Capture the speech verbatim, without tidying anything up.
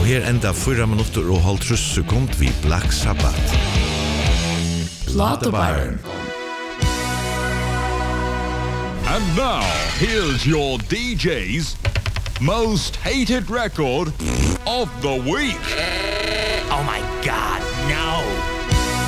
her enda fyra minutter og halvtrus sekund vid Black Sabbath. Platebaren. And now, here's your D J's most hated record of the week. Oh my God.